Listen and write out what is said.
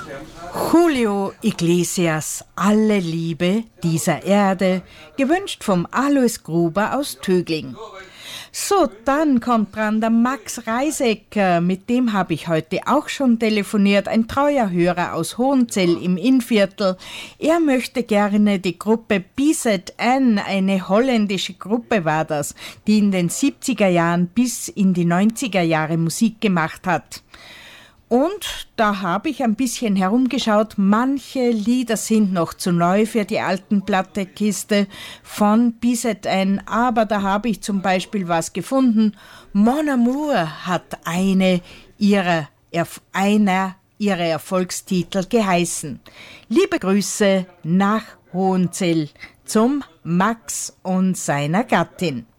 Julio Iglesias, Alle Liebe dieser Erde, gewünscht vom Alois Gruber aus Tögling. So, dann kommt dran der Max Reisecker, mit dem habe ich heute auch schon telefoniert, ein treuer Hörer aus Hohenzell im Innviertel. Er möchte gerne die Gruppe BZN, eine holländische Gruppe war das, die in den 70er Jahren bis in die 90er Jahre Musik gemacht hat. Und da habe ich ein bisschen herumgeschaut, manche Lieder sind noch zu neu für die alten Plattekiste von BZN, aber da habe ich zum Beispiel was gefunden. Mon Amour hat einer ihrer Erfolgstitel geheißen. Liebe Grüße nach Hohenzell zum Max und seiner Gattin.